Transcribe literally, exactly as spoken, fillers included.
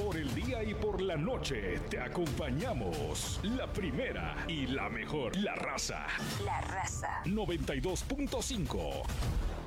Por el día y por la noche te acompañamos. La primera y la mejor, La Raza. La Raza. noventa y dos punto cinco.